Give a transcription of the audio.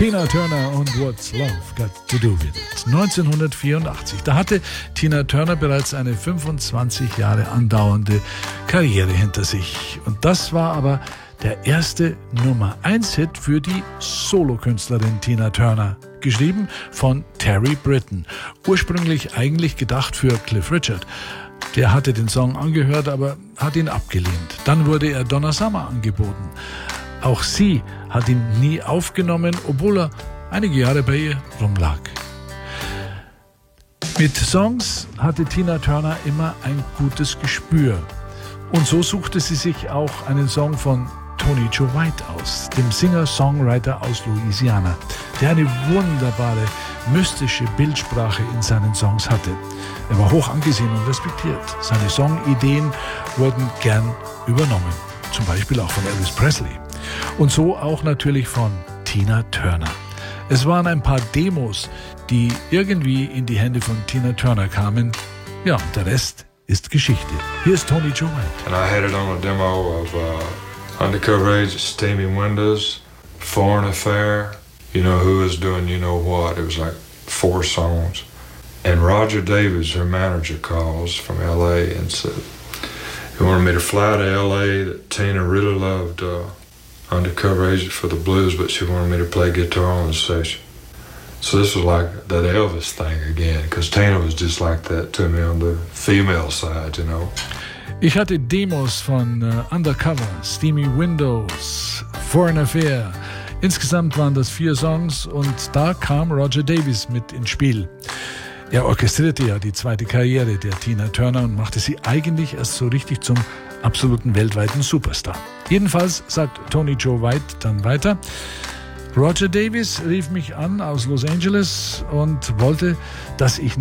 Tina Turner und What's Love Got to Do With It. 1984. Da hatte Tina Turner bereits eine 25 Jahre andauernde Karriere hinter sich. Und das war aber der erste Nummer-1-Hit für die Solokünstlerin Tina Turner. Geschrieben von Terry Britten. Ursprünglich eigentlich gedacht für Cliff Richard. Der hatte den Song angehört, aber hat ihn abgelehnt. Dann wurde er Donna Summer angeboten. Auch sie hat ihn nie aufgenommen, obwohl er einige Jahre bei ihr rumlag. Mit Songs hatte Tina Turner immer ein gutes Gespür. Und so suchte sie sich auch einen Song von Tony Joe White aus, dem Singer-Songwriter aus Louisiana, der eine wunderbare, mystische Bildsprache in seinen Songs hatte. Er war hoch angesehen und respektiert. Seine Songideen wurden gern übernommen, zum Beispiel auch von Elvis Presley. Und so auch natürlich von Tina Turner. Es waren ein paar Demos, die irgendwie in die Hände von Tina Turner kamen. Ja, und der Rest ist Geschichte. Hier ist Tony Joe White. And I had it on a demo of Undercover Agent, Steamy Windows, Foreign Affair, You Know Who Is Doing You Know What. It was like 4 songs. And Roger Davis, her manager, calls from L.A. and said he wanted me to fly to L.A., that Tina really loved Undercover Agent for the blues, but she wanted me to play guitar on the session. So this was like that Elvis thing again, because Tina was just like that to me on the female side, you know. Ich hatte Demos von Undercover, Steamy Windows, Foreign Affair. Insgesamt waren das 4 Songs und da kam Roger Davis mit ins Spiel. Er orchestrierte ja die zweite Karriere der Tina Turner und machte sie eigentlich erst so richtig zum absoluten weltweiten Superstar. Jedenfalls sagt Tony Joe White dann weiter: Roger Davis rief mich an aus Los Angeles und wollte, dass ich